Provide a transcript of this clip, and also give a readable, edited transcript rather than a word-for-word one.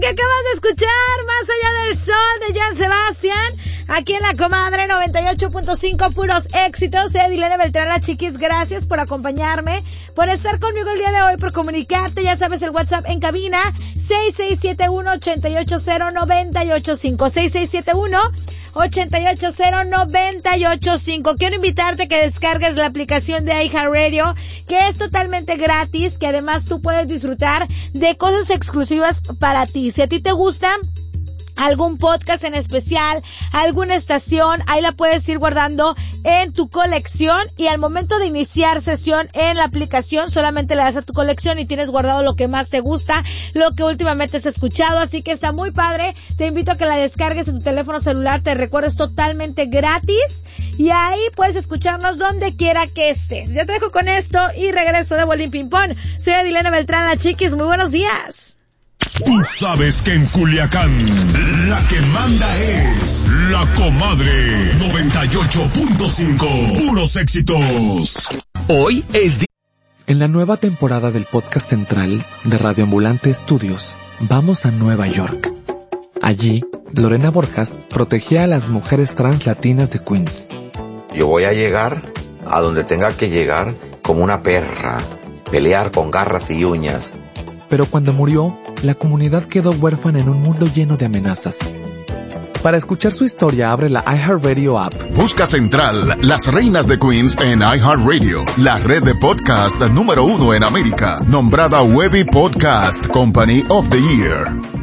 que acabas de escuchar, Más allá del sol, de Joan Sebastián, aquí en La Comadre 98.5, puros éxitos. Soy Adilene Beltrán, la Chiquis. Gracias por acompañarme, por estar conmigo el día de hoy, por comunicarte. Ya sabes, el WhatsApp en cabina, 6671-880-985, 6671-880-985. Quiero invitarte a que descargues la aplicación de iHeartRadio, que es totalmente gratis, que además tú puedes disfrutar de cosas exclusivas para ti. Si a ti te gusta algún podcast en especial, alguna estación, ahí la puedes ir guardando en tu colección, y al momento de iniciar sesión en la aplicación solamente le das a tu colección y tienes guardado lo que más te gusta, lo que últimamente has escuchado, así que está muy padre. Te invito a que la descargues en tu teléfono celular, te recuerdo, es totalmente gratis y ahí puedes escucharnos donde quiera que estés. Yo te dejo con esto y regreso de Bolín Ping Pong. Soy Adilene Beltrán, la Chiquis. Muy buenos días. Tú sabes que en Culiacán la que manda es La Comadre 98.5. Puros éxitos. Hoy es En la nueva temporada del podcast central de Radio Ambulante Estudios, vamos a Nueva York. Allí, Lorena Borjas protegía a las mujeres trans latinas de Queens. Yo voy a llegar a donde tenga que llegar como una perra, pelear con garras y uñas. Pero cuando murió, la comunidad quedó huérfana en un mundo lleno de amenazas. Para escuchar su historia, abre la iHeartRadio app. Busca Central, las reinas de Queens en iHeartRadio, la red de podcast número 1 en América, nombrada Webby Podcast Company of the Year.